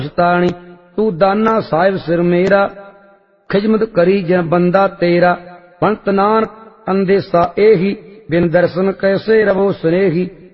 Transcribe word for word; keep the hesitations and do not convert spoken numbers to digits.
पछताणी। तू दाना साहिब सिर मेरा, खिजमत करी जै बंदा तेरा। पंत नानक अंदेसा एही, बिन दर्शन कैसे रवो स्नेही।